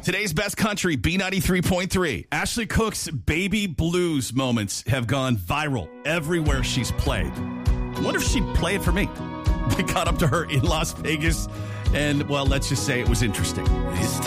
Today's best country, B93.3. Ashley Cook's baby blues moments have gone viral everywhere she's played. I wonder if she'd play it for me. We caught up to her in Las Vegas, and, well, let's just say it was interesting.